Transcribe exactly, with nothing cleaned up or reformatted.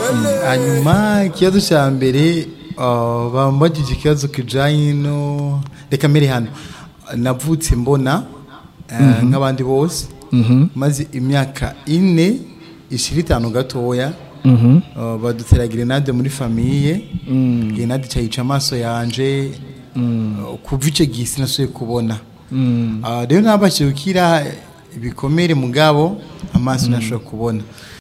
hanyuma ikibazo cya mbere bambagije ikibazo kijanye no reka mbere hano navutse mbona nk'abandi bose maze imyaka ine ishira itanu gatoya badutera grenade muri famiye grenade cyayica amaso yanje kuva icyo gihe sinasuye kubona rero nabashije gukira ibikomere mugabo amaso nashobora kubona